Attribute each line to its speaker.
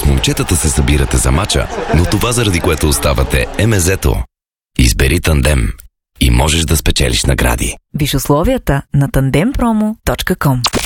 Speaker 1: с момчетата се събирате за мача, но това, заради което оставате, е мезето. Избери Тандем и можеш да спечелиш награди.
Speaker 2: Виж условията на tandempromo.com.